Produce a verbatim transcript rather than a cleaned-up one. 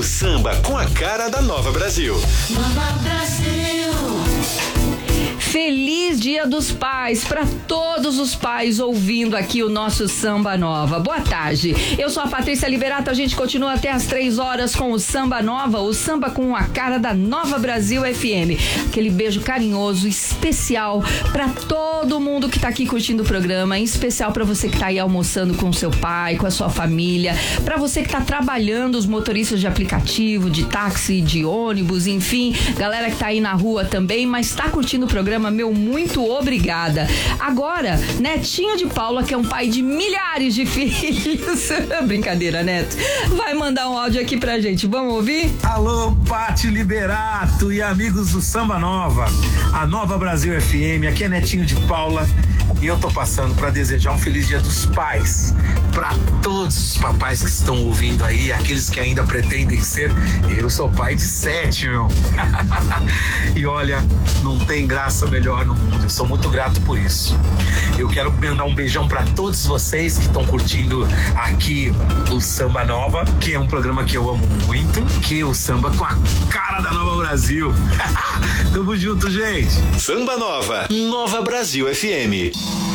Samba com a cara da Nova Brasil. Nova Brasil. Feliz Dia dos Pais para todos os pais ouvindo aqui o nosso Samba Nova. Boa tarde, eu sou a Patrícia Liberato, a gente continua até as três horas com o Samba Nova, o samba com a cara da Nova Brasil F M. Aquele beijo carinhoso, especial para todo mundo que tá aqui curtindo o programa, em especial para você que tá aí almoçando com o seu pai, com a sua família, para você que tá trabalhando, os motoristas de aplicativo, de táxi, de ônibus, enfim, galera que tá aí na rua também, mas tá curtindo o programa, meu, muito obrigada. Agora, Netinho de Paula, que é um pai de milhares de filhos, brincadeira, Neto, vai mandar um áudio aqui pra gente, vamos ouvir? Alô, Pati Liberato e amigos do Samba Nova, a Nova Brasil F M, aqui é Netinho de Paula e eu tô passando pra desejar um feliz Dia dos Pais pra todos os papais que estão ouvindo aí, aqueles que ainda pretendem ser. Eu sou pai de sete, meu. E olha, não tem graça melhor no mundo, eu sou muito grato por isso. Eu quero mandar um beijão pra todos vocês que estão curtindo aqui o Samba Nova, que é um programa que eu amo muito, que é o samba com a cara da Nova Brasil. Tamo junto, gente. Samba Nova, Nova Brasil F M.